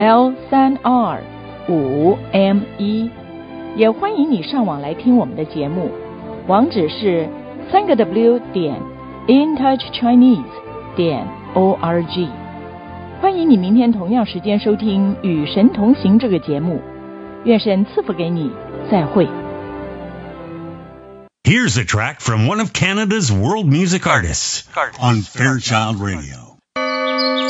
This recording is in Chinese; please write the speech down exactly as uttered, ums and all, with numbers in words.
L 三 R 五 M 一，也欢迎你上网来听我们的节目，网址是三个 W 点 In Touch Chinese 点 O R G。欢迎你明天同样时间收听《与神同行》这个节目，愿神赐福给你，再会。 Here's a track from one of Canada's world music artists on Fairchild Radio.